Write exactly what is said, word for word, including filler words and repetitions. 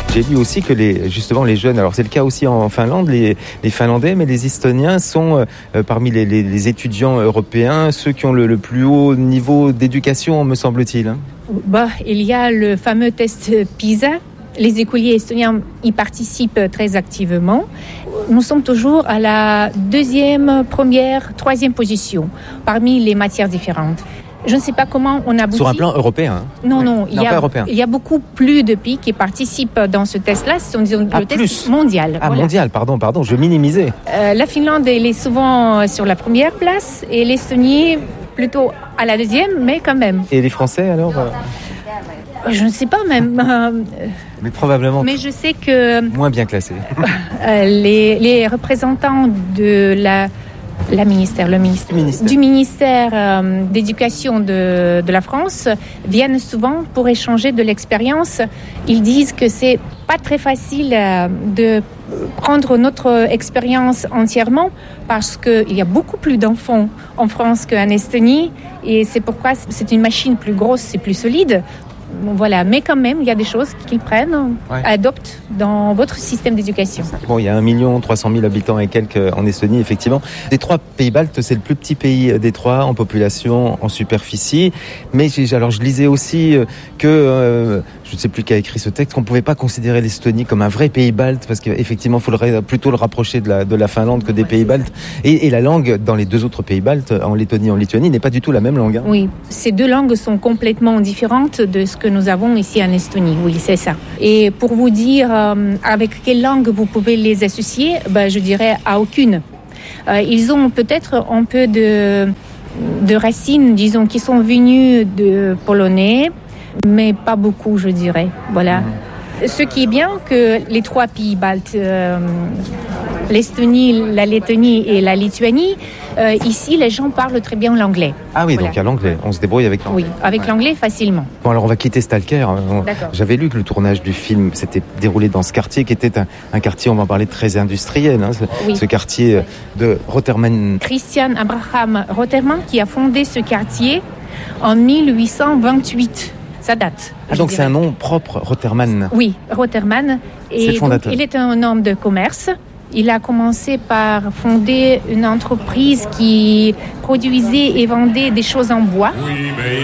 J'ai lu aussi que les, justement les jeunes, alors c'est le cas aussi en Finlande, les, les Finlandais, mais les Estoniens sont euh, parmi les, les, les étudiants européens ceux qui ont le, le plus haut niveau d'éducation, me semble-t-il. Hein. Bah, il y a le fameux test PISA. Les écoliers estoniens y participent très activement. Nous sommes toujours à la deuxième, première, troisième position parmi les matières différentes. Je ne sais pas comment on aboutit. Sur un plan européen hein. Non, non, il non y a, pas européen. Il y a beaucoup plus de pays qui participent dans ce test-là. Ce sont disons, ah, le plus. test mondial. Ah, voilà. mondial, pardon, pardon, je minimisais. Euh, la Finlande, elle est souvent sur la première place et l'Estonie plutôt à la deuxième, mais quand même. Et les Français alors euh... Je ne sais pas même. Euh, mais probablement. Mais je sais que moins bien classés. euh, les, les représentants de la La ministère, le ministère, ministère. du ministère euh, d'éducation de, de la France viennent souvent pour échanger de l'expérience. Ils disent que c'est pas très facile euh, de prendre notre expérience entièrement parce qu'il y a beaucoup plus d'enfants en France qu'en Estonie et c'est pourquoi c'est une machine plus grosse, c'est plus solide. Voilà, mais quand même, il y a des choses qu'ils prennent, ouais. adoptent dans votre système d'éducation. Bon, il y a un million trois cent mille habitants et quelques en Estonie, effectivement. Des trois pays baltes, c'est le plus petit pays des trois en population, en superficie. Mais alors, je lisais aussi que, euh, je ne sais plus qui a écrit ce texte, qu'on ne pouvait pas considérer l'Estonie comme un vrai pays balte, parce qu'effectivement, il faudrait plutôt le rapprocher de la, de la Finlande que des ouais, pays baltes. Et, et la langue dans les deux autres pays baltes, en Lettonie et en Lituanie, n'est pas du tout la même langue. Hein. Oui, ces deux langues sont complètement différentes de ce que nous avons ici en Estonie. Oui, c'est ça. Et pour vous dire euh, avec quelle langue vous pouvez les associer, ben, je dirais à aucune. Euh, ils ont peut-être un peu de, de racines, disons, qui sont venues de polonais, mais pas beaucoup, je dirais. Voilà. Mmh. Ce qui est bien, que les trois pays baltes, euh, l'Estonie, la Lettonie et la Lituanie, euh, ici, les gens parlent très bien l'anglais. Ah oui, voilà. Donc il y a l'anglais. On se débrouille avec l'anglais. Oui, avec ouais. l'anglais facilement. Bon, alors on va quitter Stalker. J'avais lu que le tournage du film s'était déroulé dans ce quartier qui était un, un quartier, on va en parler, très industriel. Hein, ce, oui. ce quartier de Rotermann. Christian Abraham Rotermann qui a fondé ce quartier en mille huit cent vingt-huit. Ça date. Ah, donc c'est un nom propre, Rotermann. Oui, Rotermann. Et donc, il est un homme de commerce. Il a commencé par fonder une entreprise qui produisait et vendait des choses en bois. Oui, mais...